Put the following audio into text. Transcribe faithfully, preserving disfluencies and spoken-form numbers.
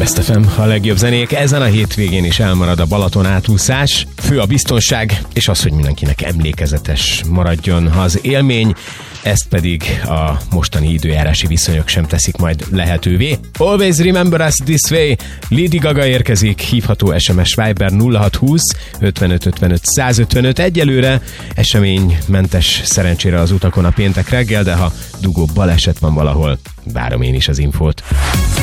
Best ef em, a legjobb zenék. Ezen a hétvégén is elmarad a Balaton átúszás. Fő a biztonság, és az, hogy mindenkinek emlékezetes maradjon az élmény. Ezt pedig a mostani időjárási viszonyok sem teszik majd lehetővé. Always remember us this way. Lady Gaga érkezik, hívható es em es Viber nulla hat húsz ötvenöt ötvenöt százötvenöt. Egyelőre eseménymentes szerencsére az utakon a péntek reggel, de ha dugó baleset van valahol, várom én is az infót.